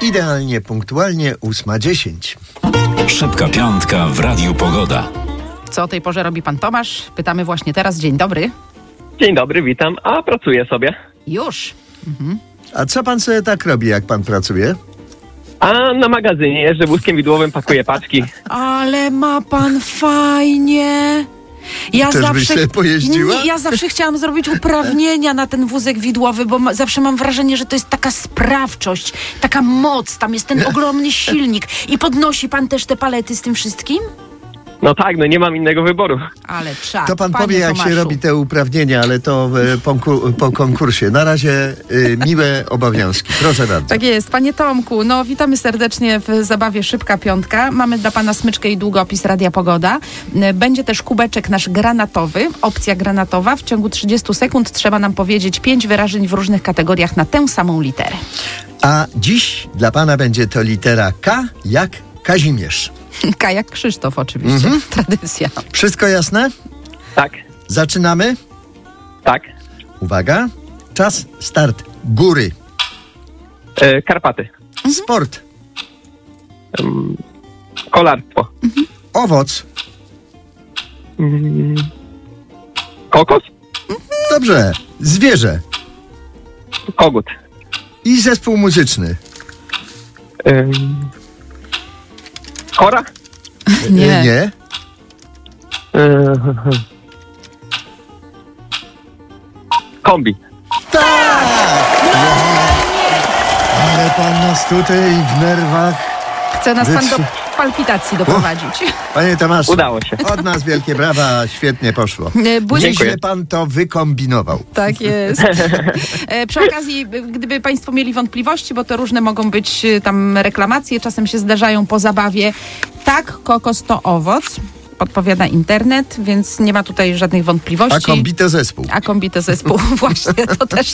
Idealnie, punktualnie 8:10. Szybka piątka w Radiu Pogoda. Co o tej porze robi pan Tomasz? Pytamy właśnie teraz. Dzień dobry. Dzień dobry, witam. A pracuję sobie. Już. A co pan sobie tak robi, jak pan pracuje? A na magazynie jeżdżę wózkiem widłowym, pakuję paczki. Ale ma pan fajnie. Czyżbyś sobie pojeździła? Ja zawsze chciałam zrobić uprawnienia na ten wózek widłowy, bo zawsze mam wrażenie, że to jest taka sprawczość, taka moc, tam jest ten ogromny silnik. I podnosi pan też te palety z tym wszystkim? No tak, no nie mam innego wyboru. Ale czad, To pan panie powie, jak Tomaszu. się robi te uprawnienia, ale to po konkursie. Na razie miłe obowiązki. Proszę bardzo. Tak jest. Panie Tomku, no witamy serdecznie w zabawie Szybka Piątka. Mamy dla pana smyczkę i długopis Radia Pogoda. Będzie też kubeczek nasz granatowy, opcja granatowa. W ciągu 30 sekund trzeba nam powiedzieć 5 wyrażeń w różnych kategoriach na tę samą literę. A dziś dla pana będzie to litera K jak Kazimierz. K jak Krzysztof oczywiście. Tradycja. Wszystko jasne? Tak, Zaczynamy? tak. Uwaga. Czas, start. Góry. Karpaty. Sport. Kolarstwo. Owoc. Kokos. Dobrze. Zwierzę. Kogut. I zespół muzyczny. Kora. Nie. Nie. Kombi. Ale pan nas tutaj w nerwach. Chce nas pan do Wytrzy- palpitacji doprowadzić. Panie Tomaszu. Udało się. Od nas wielkie brawa. Świetnie poszło. Błysk... Nieźle pan to wykombinował. Tak jest. Przy okazji, gdyby państwo mieli wątpliwości, bo to różne mogą być tam reklamacje, czasem się zdarzają po zabawie. Tak, kokos to owoc, podpowiada internet, więc nie ma tutaj żadnych wątpliwości. A kombi to zespół. A kombi to zespół, właśnie, to też